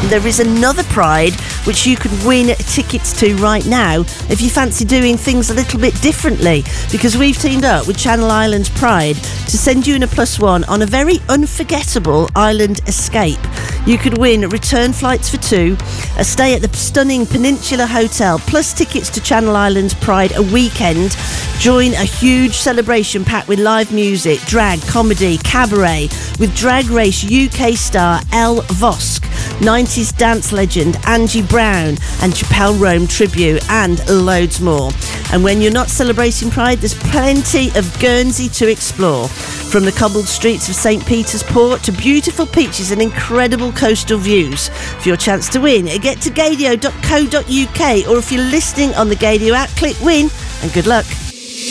there is another Pride which you could win tickets to right now if you fancy doing things a little bit differently, because we've teamed up with Channel Islands Pride to send you in a +1 on a very unforgettable island escape. You could win return flights for 2, a stay at the stunning Peninsula Hotel, plus tickets to Channel Islands Pride a weekend. Join a huge celebration packed with live music, drag, comedy, cabaret, with Drag Race UK star Elle Vosk, 90s dance legend Angie Brown, and Chappelle Rome tribute, and loads more. And when you're not celebrating Pride, there's plenty of Guernsey to explore. From the cobbled streets of St. Peter's Port to beautiful beaches and incredible coastal views. For your chance to win, get to gadio.co.uk, or if you're listening on the Gadio app, click win and good luck.